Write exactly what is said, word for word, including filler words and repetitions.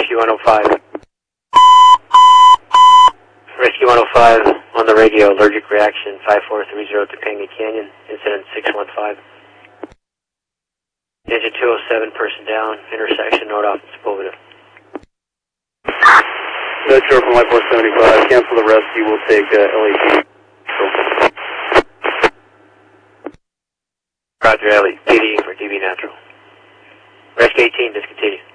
Rescue one oh five. Rescue one oh five on the radio, allergic reaction five four three zero Topanga Canyon, incident six one five. Engine two oh seven, person down, intersection North off Sepulveda. No, short from Y four seventy-five, cancel the rescue, we'll take uh, L A P. Roger, L A P D for D B Natural. Rescue eighteen, discontinue.